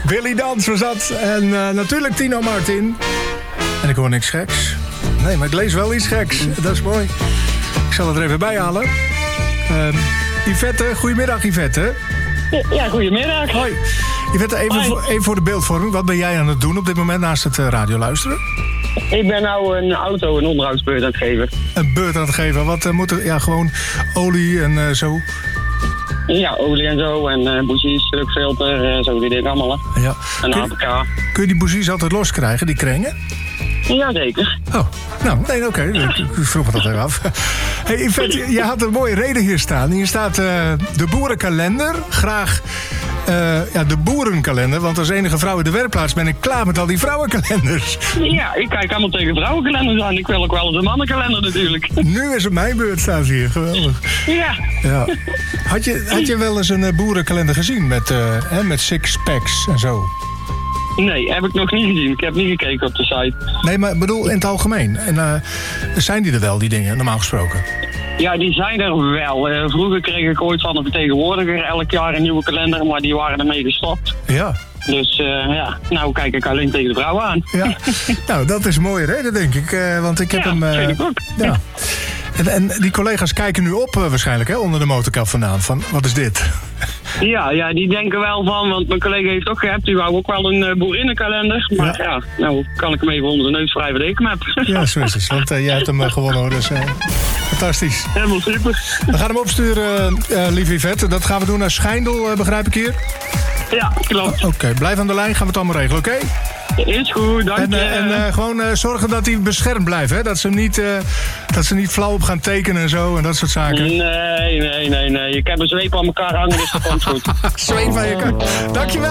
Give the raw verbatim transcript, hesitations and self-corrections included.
Willy Dans was dat. En uh, natuurlijk Tino Martin. En ik hoor niks geks. Nee, maar ik lees wel iets geks. Dat is mooi. Ik zal het er even bij halen. Uh, Yvette, goedemiddag Yvette. Ja, goedemiddag. Hoi. Yvette, even, voor, even voor de beeldvorming. Wat ben jij aan het doen op dit moment naast het uh, radio luisteren? Ik ben nou een auto, een onderhoudsbeurt aan het geven. Een beurt aan het geven. Wat uh, moet er? Ja, gewoon olie en uh, zo. Ja, olie en zo. En uh, bougies, drukfilter, uh, zo die dingen allemaal. Hè. Ja. En kun, A P K. Kun je die bougies altijd loskrijgen, die kringen? Jazeker. Oh, nou, nee, oké. Okay. Ik vroeg me dat even af. Hey, Yvette, je had een mooie reden hier staan. Hier staat uh, de boerenkalender. Graag uh, ja, de boerenkalender. Want als enige vrouw in de werkplaats ben ik klaar met al die vrouwenkalenders. Ja, ik kijk allemaal tegen vrouwenkalenders aan. Ik wil ook wel eens een mannenkalender natuurlijk. Nu is het mijn beurt, staat hier. Geweldig. Ja. ja. Had, je, had je wel eens een uh, boerenkalender gezien met, uh, hè, met sixpacks en zo? Nee, heb ik nog niet gezien. Ik heb niet gekeken op de site. Nee, maar ik bedoel in het algemeen. En uh, zijn die er wel, die dingen, normaal gesproken? Ja, die zijn er wel. Uh, vroeger kreeg ik ooit van een vertegenwoordiger elk jaar een nieuwe kalender, maar die waren ermee gestopt. Ja. Dus uh, ja, nou kijk ik alleen tegen de vrouwen aan. Ja. Nou, dat is een mooie reden, denk ik. Uh, want ik heb ja, hem... Uh, vind ik ook. Ja. En, en die collega's kijken nu op uh, waarschijnlijk, hè, onder de motorkap vandaan. Van, wat is dit? Ja, ja, die denken wel van, want mijn collega heeft ook gehebt, die wou ook wel een uh, boerinnenkalender. Maar ja. ja, nou kan ik hem even onder de neus wrijven dat ik hem heb. Ja, zo is het. Want uh, jij hebt hem uh, gewonnen hoor, dus uh, fantastisch. Helemaal super. We gaan hem opsturen, uh, uh, lieve Yvette. Dat gaan we doen naar Schijndel, uh, begrijp ik hier? Ja, klopt. Oké, okay, blijf aan de lijn, gaan we het allemaal regelen, oké? Okay? Is goed, dank en, je. Uh, en uh, gewoon uh, zorgen dat hij beschermd blijft, hè? Dat ze, niet, uh, dat ze niet flauw op gaan tekenen en zo en dat soort zaken. Nee, nee, nee, nee. Ik heb een zweep aan elkaar hangen, dus dat komt goed. Zweep aan je kant. Dankjewel.